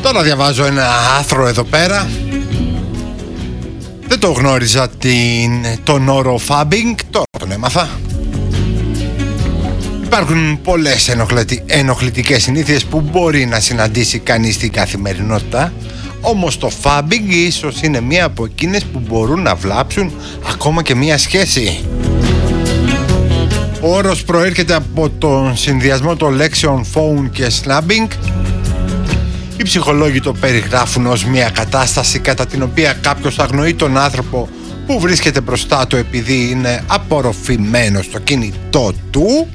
Τώρα διαβάζω ένα άρθρο εδώ πέρα. Δεν το γνώριζα τον όρο fabbing, τώρα τον έμαθα. Υπάρχουν πολλές ενοχλητικές συνήθειες που μπορεί να συναντήσει κανείς στην καθημερινότητα, όμως το fabbing ίσως είναι μία από εκείνες που μπορούν να βλάψουν ακόμα και μία σχέση. Ο όρος προέρχεται από τον συνδυασμό των λέξεων phone και snabbing. Οι ψυχολόγοι το περιγράφουν ως μια κατάσταση κατά την οποία κάποιος αγνοεί τον άνθρωπο που βρίσκεται μπροστά του επειδή είναι απορροφημένο στο κινητό του.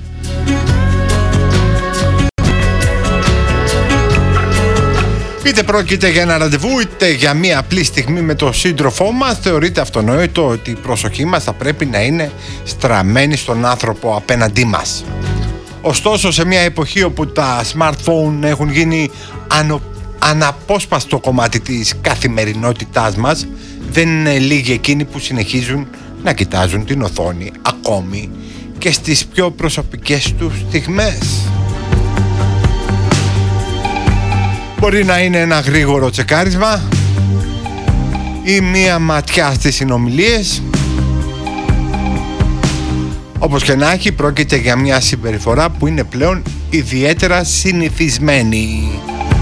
Είτε πρόκειται για ένα ραντεβού είτε για μια απλή στιγμή με τον σύντροφό μας, θεωρείται αυτονόητο ότι η προσοχή μας θα πρέπει να είναι στραμμένη στον άνθρωπο απέναντί μας. Ωστόσο, σε μια εποχή όπου τα smartphone έχουν γίνει αναπόσπαστο κομμάτι της καθημερινότητάς μας, δεν είναι λίγοι εκείνοι που συνεχίζουν να κοιτάζουν την οθόνη ακόμη και στις πιο προσωπικές τους στιγμές. Μπορεί να είναι ένα γρήγορο τσεκάρισμα ή μία ματιά στις συνομιλίες. Όπως και να έχει, πρόκειται για μια συμπεριφορά που είναι πλέον ιδιαίτερα συνηθισμένη.